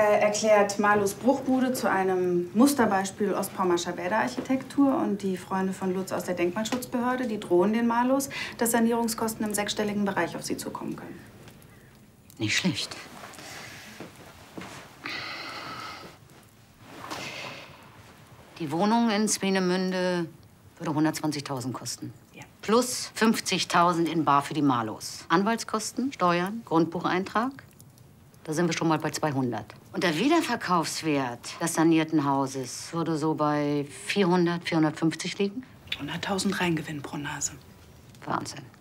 Er erklärt Marlows Bruchbude zu einem Musterbeispiel ostpommerscher Bäderarchitektur. Und die Freunde von Lutz aus der Denkmalschutzbehörde, die drohen den Marlows, dass Sanierungskosten im sechsstelligen Bereich auf sie zukommen können. Nicht schlecht. Die Wohnung in Swinemünde würde 120.000 kosten. Ja. Plus 50.000 in bar für die Marlows. Anwaltskosten, Steuern, Grundbucheintrag. Da sind wir schon mal bei 200. Und der Wiederverkaufswert des sanierten Hauses würde so bei 400, 450 liegen. 100.000 Reingewinn pro Nase. Wahnsinn.